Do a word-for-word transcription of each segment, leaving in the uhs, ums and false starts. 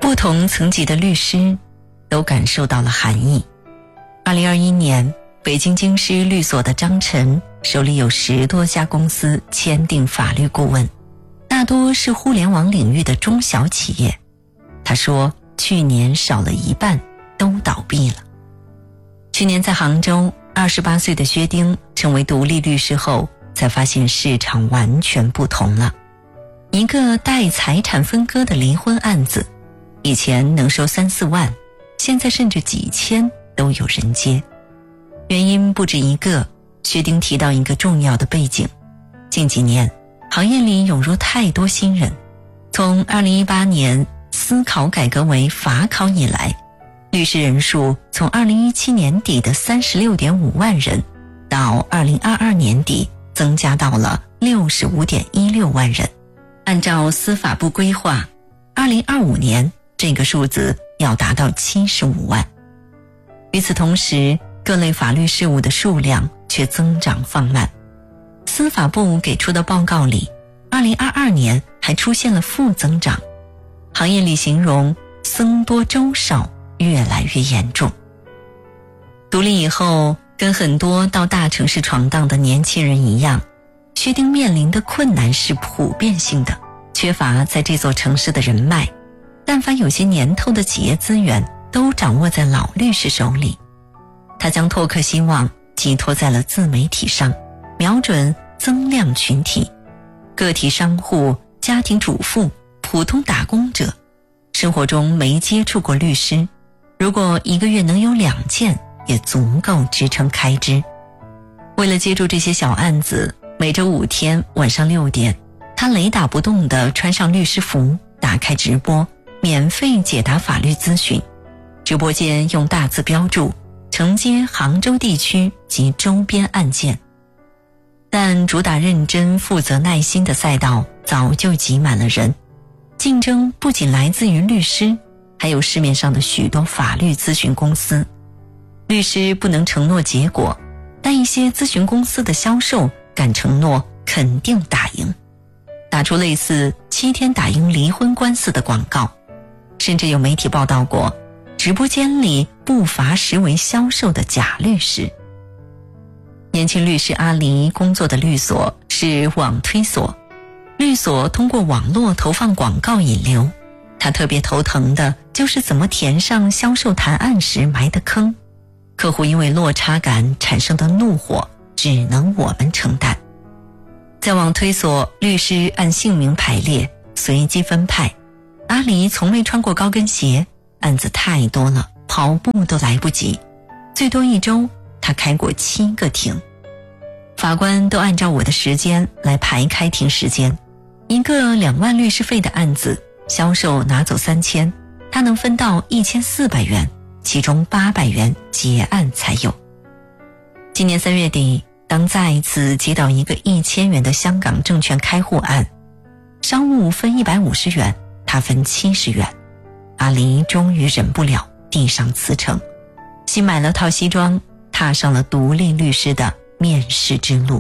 不同层级的律师都感受到了寒意。二零二一年，北京京师律所的张晨手里有十多家公司签订法律顾问，大多是互联网领域的中小企业。他说，去年少了一半都倒闭了。去年在杭州，二十八岁的薛丁成为独立律师后，才发现市场完全不同了。一个带财产分割的离婚案子，以前能收三四万，现在甚至几千都有人接。原因不止一个，薛丁提到一个重要的背景，近几年行业里涌入太多新人，从二零一八年司考改革为法考以来，律师人数从二零一七年底的 三十六点五万人到二零二二年底增加到了 六十五点一六万人。按照司法部规划，二零二五年这个数字要达到七十五万。与此同时，各类法律事务的数量却增长放慢。司法部给出的报告里，二零二二年还出现了负增长。行业里形容僧多粥少，越来越严重。独立以后，跟很多到大城市闯荡的年轻人一样，薛丁面临的困难是普遍性的，缺乏在这座城市的人脉，但凡有些年头的企业资源都掌握在老律师手里。他将拓客希望寄托在了自媒体上，瞄准增量群体，个体商户、家庭主妇、普通打工者，生活中没接触过律师，如果一个月能有两件，也足够支撑开支。为了接住这些小案子，每周五天晚上六点，他雷打不动地穿上律师服，打开直播，免费解答法律咨询。直播间用大字标注承接杭州地区及周边案件。但主打认真、负责、耐心的赛道早就挤满了人，竞争不仅来自于律师，还有市面上的许多法律咨询公司。律师不能承诺结果，但一些咨询公司的销售敢承诺肯定打赢，打出类似七天打赢离婚官司的广告。甚至有媒体报道过，直播间里不乏实为销售的假律师。年轻律师阿黎工作的律所是网推所，律所通过网络投放广告引流，他特别头疼的就是怎么填上销售谈案时埋的坑，客户因为落差感产生的怒火只能我们承担。在网推所，律师按姓名排列，随机分派。阿黎从未穿过高跟鞋，案子太多了，跑步都来不及，最多一周他开过七个庭。法官都按照我的时间来排开庭时间，一个两万律师费的案子，销售拿走三千，他能分到一千四百元，其中八百元结案才有。今年三月底，当再一次接到一个一千元的香港证券开户案，商务分一百五十元，他分七十元。阿黎终于忍不了，递上辞呈，新买了套西装，踏上了独立律师的面试之路。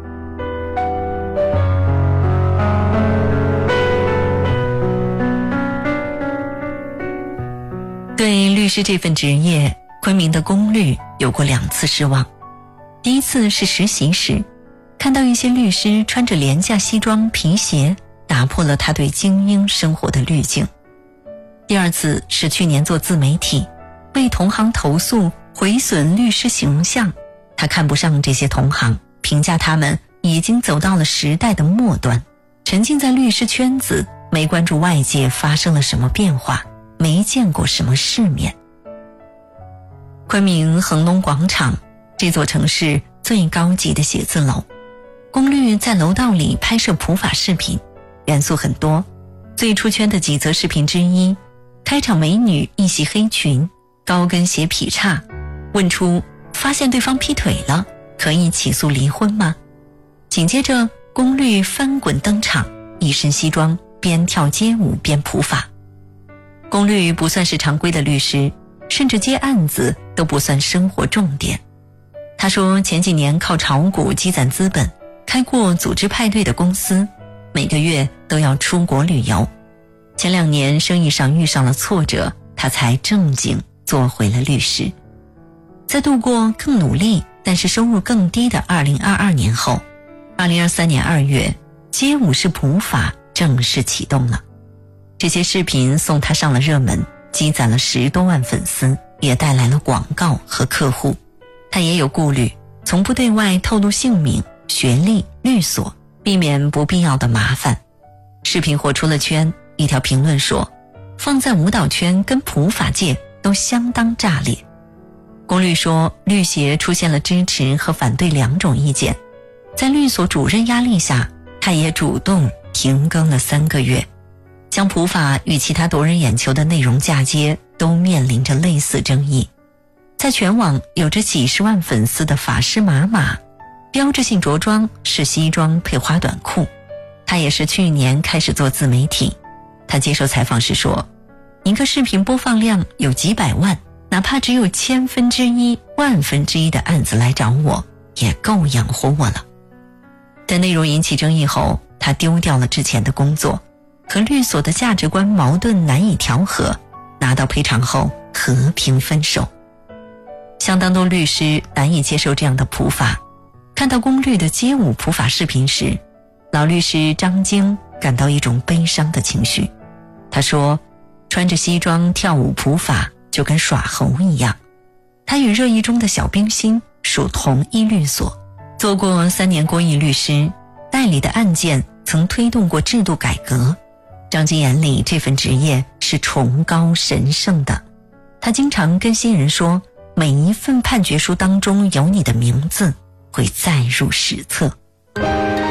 对律师这份职业，昆明的龚律有过两次失望。第一次是实习时，看到一些律师穿着廉价西装皮鞋，打破了他对精英生活的滤镜。第二次是去年做自媒体，被同行投诉毁损律师形象，他看不上这些同行，评价他们已经走到了时代的末端，沉浸在律师圈子，没关注外界发生了什么变化，没见过什么世面。昆明恒隆广场，这座城市最高级的写字楼，龚律在楼道里拍摄普法视频，元素很多。最出圈的几则视频之一，开场美女一袭黑裙，高跟鞋劈叉，问出发现对方劈腿了，可以起诉离婚吗？紧接着龚律翻滚登场，一身西装，边跳街舞边普法。龚律不算是常规的律师，甚至接案子都不算生活重点。他说前几年靠炒股积攒资本，开过组织派对的公司，每个月都要出国旅游。 前两年生意上遇上了挫折，他才正经做回了律师。在度过更努力但是收入更低的二零二二年后，二零二三年二月，街舞式普法正式启动了。这些视频送他上了热门，积攒了十多万粉丝，也带来了广告和客户。他也有顾虑，从不对外透露姓名、学历、律所，避免不必要的麻烦。视频火出了圈，一条评论说，放在舞蹈圈跟普法界都相当炸裂。龚律说，律协出现了支持和反对两种意见，在律所主任压力下，他也主动停更了三个月。将普法与其他夺人眼球的内容嫁接，都面临着类似争议。在全网有着几十万粉丝的法师马马，标志性着装是西装配花短裤。他也是去年开始做自媒体。他接受采访时说，一个视频播放量有几百万，哪怕只有千分之一、万分之一的案子来找我，也够养活我了。但内容引起争议后，他丢掉了之前的工作，和律所的价值观矛盾难以调和，拿到赔偿后和平分手。相当多律师难以接受这样的普法，看到龚律的街舞普法视频时，老律师张晶感到一种悲伤的情绪。他说，穿着西装跳舞普法就跟耍猴一样。他与热议中的小冰心属同一律所，做过三年公益律师，代理的案件曾推动过制度改革。张晶眼里这份职业是崇高神圣的，他经常跟新人说，每一份判决书当中有你的名字，会载入史册。